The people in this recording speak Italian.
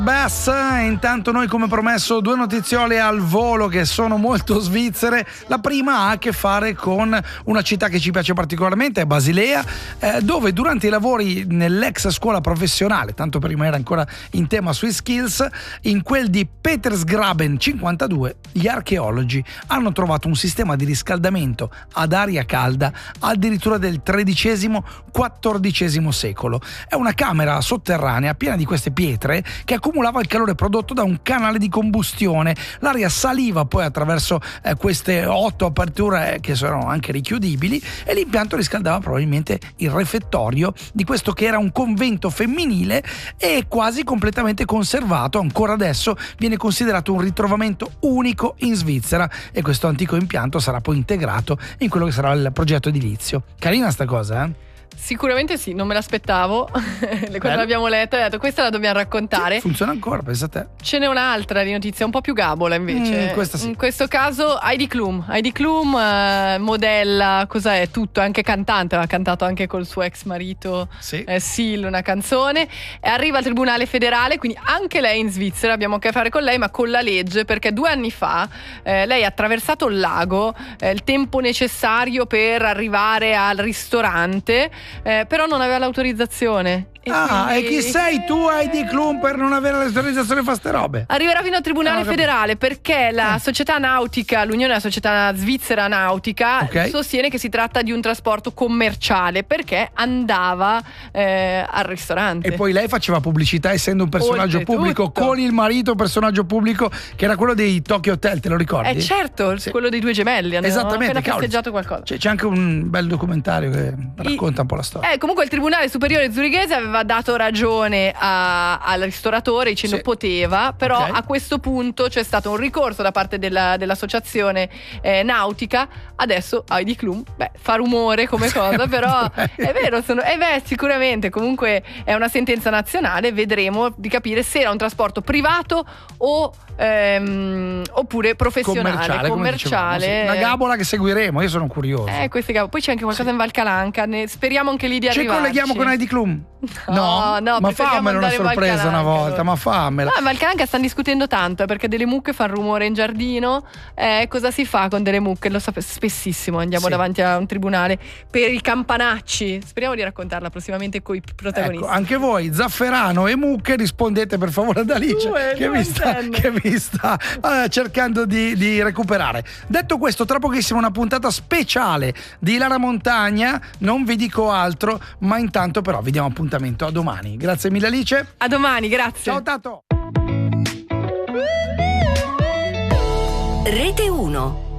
Bass, intanto noi come promesso 2 notiziole al volo che sono molto svizzere. La prima ha a che fare con una città che ci piace particolarmente, è Basilea, dove durante i lavori nell'ex scuola professionale, tanto per rimanere ancora in tema sui skills, in quel di Petersgraben 52, gli archeologi hanno trovato un sistema di riscaldamento ad aria calda addirittura del XIII-XIV secolo. È una camera sotterranea piena di queste pietre che accumulava il calore prodotto da un canale di combustione. L'aria saliva poi attraverso queste 8 aperture che sono anche richiudibili, e l'impianto riscaldava probabilmente il refettorio di questo che era un convento femminile e quasi completamente conservato. Ancora adesso viene considerato un ritrovamento unico in Svizzera, e questo antico impianto sarà poi integrato in quello che sarà il progetto edilizio. Carina sta cosa, eh? Sicuramente sì, non me l'aspettavo. Quando l'abbiamo letta ho detto questa la dobbiamo raccontare. Sì, funziona ancora, pensa a te. Ce n'è un'altra di notizia un po' più gabola invece. Questa sì. In questo caso Heidi Klum, modella, cosa è? Tutto, anche cantante, ha cantato anche col suo ex marito Sil una canzone, e arriva al Tribunale federale, quindi anche lei in Svizzera, abbiamo a che fare con lei ma con la legge, perché 2 anni fa lei ha attraversato il lago, il tempo necessario per arrivare al ristorante, però non aveva l'autorizzazione. E chi sei tu, Heidi Klum, per non avere l'autorizzazione fa ste robe? Arriverà fino al Tribunale federale perché la società nautica, l'Unione della Società Svizzera Nautica, sostiene che si tratta di un trasporto commerciale perché andava al ristorante. E poi lei faceva pubblicità essendo un personaggio pubblico, con il marito personaggio pubblico che era quello dei Tokyo Hotel, te lo ricordi? Certo, quello dei 2 gemelli. Esattamente, appena festeggiato qualcosa. C'è anche un bel documentario che racconta un po' la storia. Comunque il Tribunale Superiore Zurighese aveva dato ragione al ristoratore dicendo poteva, però a questo punto c'è stato un ricorso da parte dell'associazione nautica. Adesso Heidi Klum fa rumore come cosa, però è vero, sicuramente comunque è una sentenza nazionale, vedremo di capire se era un trasporto privato o oppure professionale, commerciale. Una gabola che seguiremo, io sono curioso. Poi c'è anche qualcosa in Valcalanca, speriamo anche lì di arrivarci. Ci colleghiamo con Heidi Klum? No, ma fammela una sorpresa una volta, ma fammela. No, Valcalanca stanno discutendo tanto perché delle mucche fanno rumore in giardino. Cosa si fa con delle mucche? Lo so, spessissimo andiamo davanti a un tribunale per i campanacci. Speriamo di raccontarla prossimamente coi protagonisti. Anche voi, zafferano e mucche, rispondete per favore ad Alice che vi sta cercando di recuperare. Detto questo, tra pochissimo una puntata speciale di Lara Montagna, non vi dico altro, ma intanto però vi diamo appuntamento a domani. Grazie mille Alice. A domani, grazie. Ciao Tato. Rete 1.